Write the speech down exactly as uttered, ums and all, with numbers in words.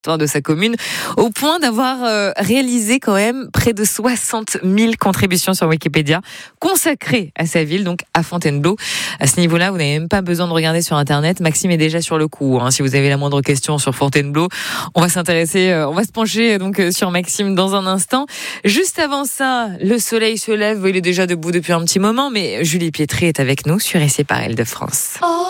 de sa commune, au point d'avoir euh, réalisé quand même près de soixante mille contributions sur Wikipédia consacrées à sa ville, donc à Fontainebleau. À ce niveau-là, vous n'avez même pas besoin de regarder sur Internet. Maxime est déjà sur le coup. Hein. Si vous avez la moindre question sur Fontainebleau, on va s'intéresser, euh, on va se pencher donc euh, sur Maxime dans un instant. Juste avant ça, le soleil se lève. Il est déjà debout depuis un petit moment, mais Julie Pietri est avec nous sur Essai par Île-de-France. Oh.